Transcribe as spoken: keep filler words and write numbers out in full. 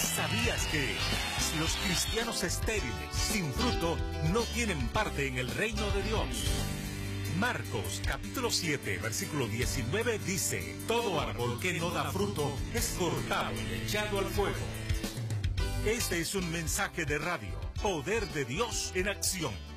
¿Sabías que los cristianos estériles, sin fruto, no tienen parte en el reino de Dios? Marcos capítulo siete, versículo diecinueve dice: todo árbol que no da fruto es cortado y echado al fuego. Este es un mensaje de radio, Poder de Dios en acción.